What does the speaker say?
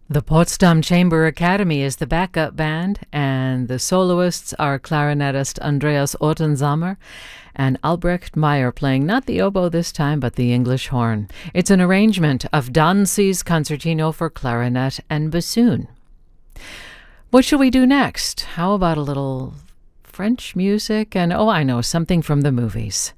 The Potsdam Chamber Academy is the backup band, and the soloists are clarinetist Andreas Ottensamer and Albrecht Meyer playing not the oboe this time, but the English horn. It's an arrangement of Danzi's Concertino for clarinet and bassoon. What shall we do next? How about a little French music and, oh, I know, something from the movies.